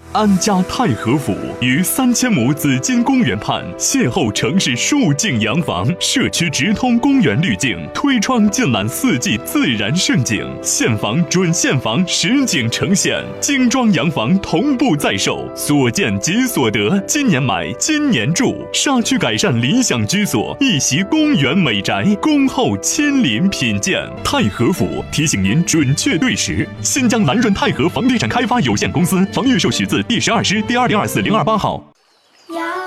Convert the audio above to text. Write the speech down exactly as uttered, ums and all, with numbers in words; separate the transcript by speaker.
Speaker 1: 安家太和府于三千亩紫金公园畔，邂逅城市数景洋房，社区直通公园滤镜，推窗尽览四季自然盛景，现房准现房实景呈现，精装洋房同步在售，所见即所得，今年买，今年住，沙区改善理想居所，一席公园美宅，恭候亲临品鉴。太和府提醒您准确对时。新疆南润太和房地产开发有限公司，房预售许字第十二支第二零二四零二八号。